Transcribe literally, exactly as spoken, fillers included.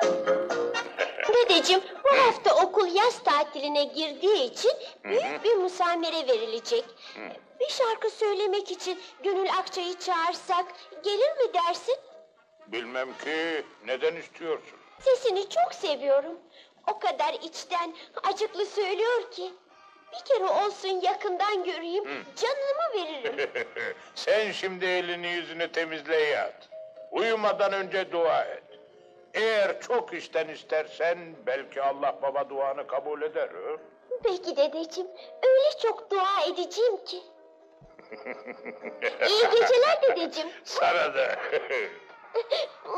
Dedeciğim, bu hafta okul yaz tatiline girdiği için büyük bir musamere verilecek. Bir şarkı söylemek için Gönül Akça'yı çağırsak gelir mi dersin? Bilmem ki, neden istiyorsun? Sesini çok seviyorum. O kadar içten, acıklı söylüyor ki. Bir kere olsun yakından göreyim, canımı veririm. Sen şimdi elini yüzünü temizle yat. Uyumadan önce dua et. Eğer çok işten istersen belki Allah baba duanı kabul eder. Hı? Peki dedeciğim, öyle çok dua edeceğim ki. İyi geceler dedeciğim. Sana da.